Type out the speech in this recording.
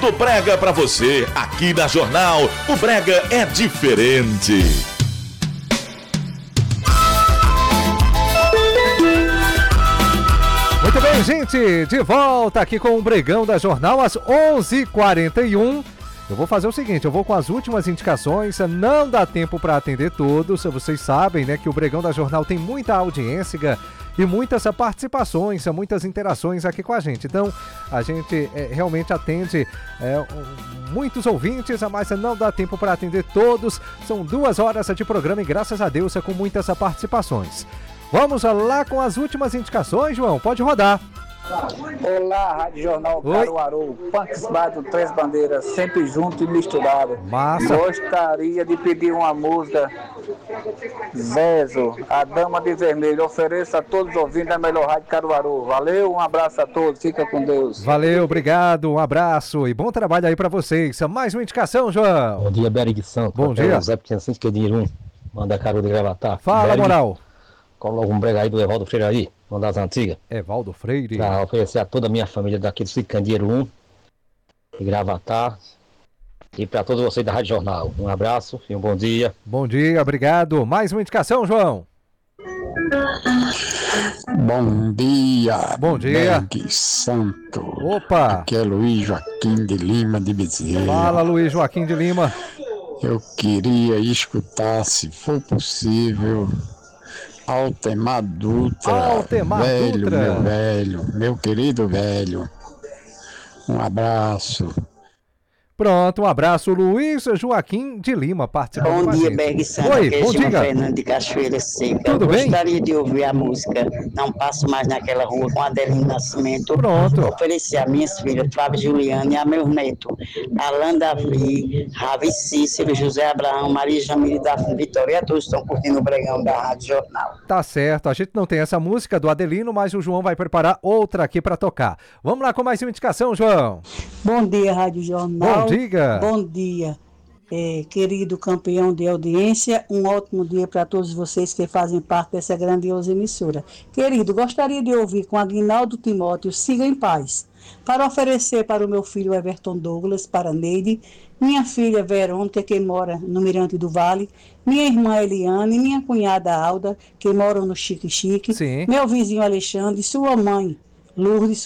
do brega pra você. Aqui na Jornal, o brega é diferente. Muito bem, gente, de volta aqui com o Bregão da Jornal às 11h41. Eu vou fazer o seguinte, eu vou com as últimas indicações, não dá tempo para atender todos, vocês sabem, né, que o Bregão da Jornal tem muita audiência e muitas participações, muitas interações aqui com a gente. Então, a gente realmente atende muitos ouvintes, mas não dá tempo para atender todos. São 2 horas de programa e graças a Deus é com muitas participações. Vamos lá com as indicações, João, pode rodar. Olá, Rádio Jornal Caruaru, Punks Bar do Três Bandeiras, sempre junto e misturado. Massa. Gostaria de pedir uma música, Zezo, A Dama de Vermelho. Ofereço a todos os ouvintes da melhor Rádio Caruaru. Valeu, um abraço a todos, fica com Deus. Valeu, obrigado, um abraço e bom trabalho aí pra vocês. Mais uma indicação, João. Bom dia, Berg Santos. Bom dia. Zé Piancinte, que é dinheiro, manda Caruaru de Gravatar. Fala, Berg, moral. coloca um brega aí do Evaldo Freire aí, uma das antigas. Evaldo Freire. Pra oferecer a toda a minha família daqui do Candeeiro 1, de Gravatar. E pra todos vocês da Rádio Jornal. Um abraço e um bom dia. Bom dia, obrigado. Mais uma indicação, João. Bom dia. Bom dia. Berg Santo. Opa. Aqui é Luiz Joaquim de Lima de Bezerra. Fala, Luiz Joaquim de Lima. Eu queria escutar, se for possível, Altemar Dutra. Altemar velho, Dutra. meu velho, meu querido velho. Um abraço. Pronto, um abraço, Luiz Joaquim de Lima, participando Bom com a dia, gente. Berg Santo. Oi, Aqui é bom Gilma dia. Fernando de Cachoeira Seca. Tudo Eu bem? gostaria de ouvir a música Não Passo Mais Naquela Rua com Adelino Nascimento. Pronto. Oferecer a minhas filhas, Flávia Juliana, e a meu neto, Alan Davi, Ravi Cícero, José Abraão, Maria Jamile da Vitória. E a todos estão curtindo o Bregão da Rádio Jornal. Tá certo, a gente não tem essa música do Adelino, mas o João vai preparar outra aqui pra tocar. Vamos lá com mais uma indicação, João. Bom dia, Rádio Jornal. Bom dia. Bom dia, querido campeão de audiência. Um ótimo dia para todos vocês que fazem parte dessa grandiosa emissora. Querido, gostaria de ouvir com Aguinaldo Timóteo, Siga em Paz, para oferecer para o meu filho Everton Douglas, para Neide, minha filha Verônica, que mora no Mirante do Vale, minha irmã Eliane, minha cunhada Alda, que moram no Chique Chique, Sim. meu vizinho Alexandre, sua mãe Lourdes,